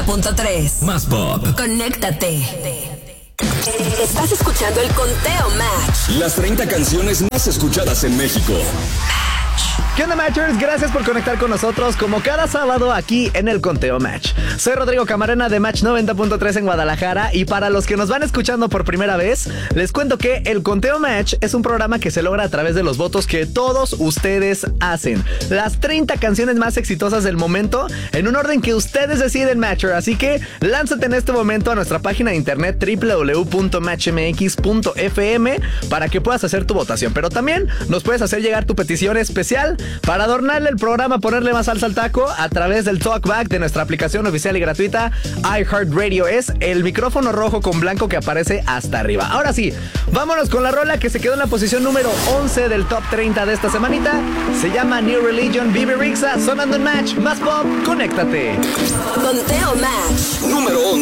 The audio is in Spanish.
90.3. Más pop. Conéctate. Estás escuchando el Conteo Match. Las 30 canciones más escuchadas en México. ¿Qué onda, Matchers? Gracias por conectar con nosotros como cada sábado aquí en el Conteo Match. Soy Rodrigo Camarena de Match 90.3 en Guadalajara y para los que nos van escuchando por primera vez, les cuento que el Conteo Match es un programa que se logra a través de los votos que todos ustedes hacen. Las 30 canciones más exitosas del momento en un orden que ustedes deciden, Matcher. Así que lánzate en este momento a nuestra página de internet www.matchmx.fm para que puedas hacer tu votación. Pero también nos puedes hacer llegar tu petición especial para adornarle el programa, ponerle más salsa al taco a través del talkback de nuestra aplicación oficial y gratuita iHeartRadio. Es el micrófono rojo con blanco que aparece hasta arriba. Ahora sí, vámonos con la rola que se quedó en la posición número 11 del top 30 de esta semanita. Se llama New Religion, Bibi Rexha, sonando en Match, más pop, conéctate. Conteo Match.